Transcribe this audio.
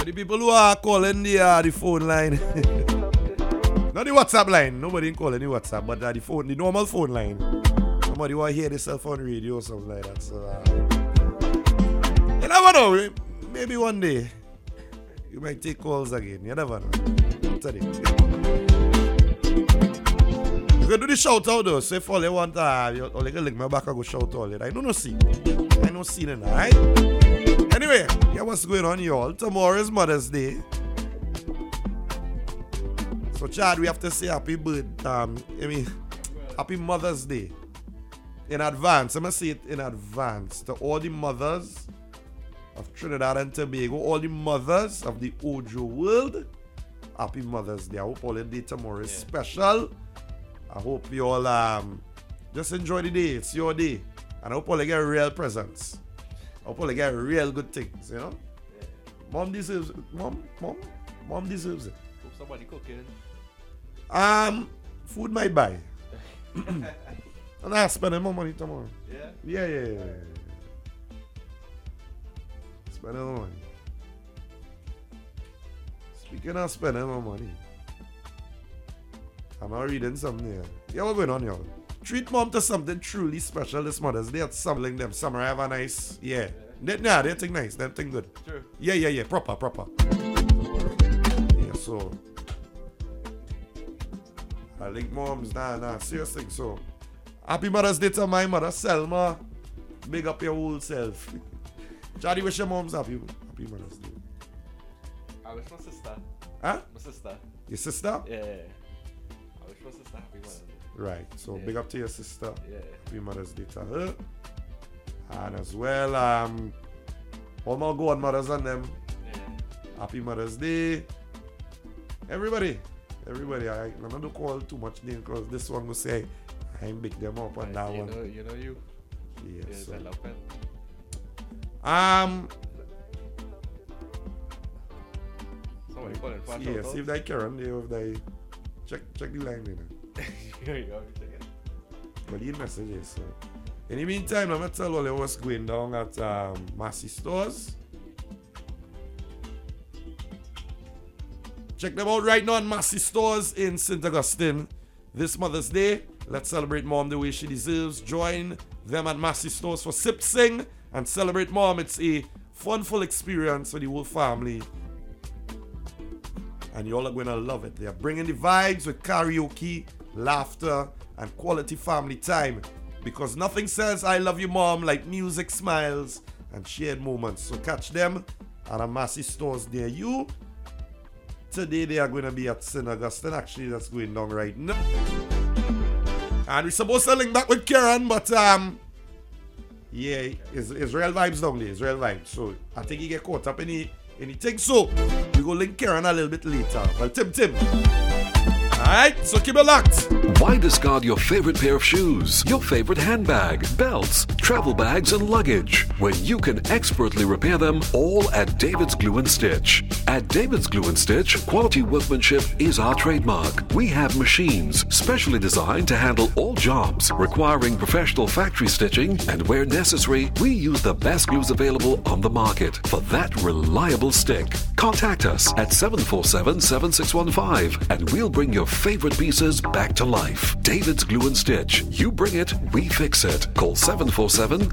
the people who are calling the phone line. Not the WhatsApp line. Nobody calling the WhatsApp, but the normal phone line. Somebody want to hear themselves on radio or something like that. So, you never know. Maybe one day you might take calls again. You never know. Today. You can do the shout out though. So if all you want, you can link my back and go shout out. I don't see. I don't see it, alright? Anyway, yeah, what's going on, y'all? Tomorrow is Mother's Day. So, Chad, we have to say happy Mother's Day. In advance. I'm going to say it in advance to all the mothers of Trinidad and Tobago, all the mothers of the Ojo world. Happy Mother's Day. I hope all the day tomorrow is special. I hope you all just enjoy the day. It's your day. And I hope all you get real presents. I hope all you get real good things, you know? Yeah. Mom deserves it. Mom deserves it. Hope somebody cooking. Food might buy. And I'm spending more money tomorrow. Yeah? Yeah. Spending more money. Speaking of spending more money, I'm not reading something here. Yeah, what's going on, y'all? Treat mom to something truly special this Mother's Day. Sampling them. Summer have a nice, yeah. They think nice. They think good. True. Yeah. Proper. Yeah, so I think moms, nah, seriously. So happy Mother's Day to my mother, Selma. Big up your whole self. Charlie, wish your moms happy Mother's Day. I wish my sister. Huh? My sister. Your sister? Yeah. I wish my sister happy Mother's Day. Right, so big up to your sister. Yeah. Happy Mother's Day to her. And as well, all my godmothers and them. Yeah. Happy Mother's Day. Everybody. I'm not going to call too much name because this one will say I ain't big them up on that one. You know you. Yes. I love it. Somebody calling for yeah, see if they Karen there, if they check the line there. Here you go, check it. But the messages. So. In the meantime, I'm going to tell all you what's going down at Massy Stores. Check them out right now on Massy Stores in St. Augustine. This Mother's Day, let's celebrate Mom the way she deserves. Join them at Massy Stores for Sip Sing and celebrate Mom. It's a fun-full experience for the whole family. And you all are going to love it. They are bringing the vibes with karaoke, laughter, and quality family time. Because nothing says I love you, Mom, like music, smiles, and shared moments. So catch them at a Massy Stores near you. Today they are going to be at St. Augustine. Actually, that's going down right now. And we're supposed to link back with Karen, but yeah, Israel vibes down there. Israel vibes. So I think he get caught up in anything. So we go link Karen a little bit later. Well, Tim. Alright, so keep it locked. Why discard your favorite pair of shoes, your favorite handbag, belts, travel bags, and luggage when you can expertly repair them all at David's Glue and Stitch? At David's Glue and Stitch, quality workmanship is our trademark. We have machines specially designed to handle all jobs requiring professional factory stitching, and where necessary, we use the best glues available on the market for that reliable stick. Contact us at 747-7615 and we'll bring your favorite pieces back to life. David's Glue and Stitch. You bring it, we fix it. Call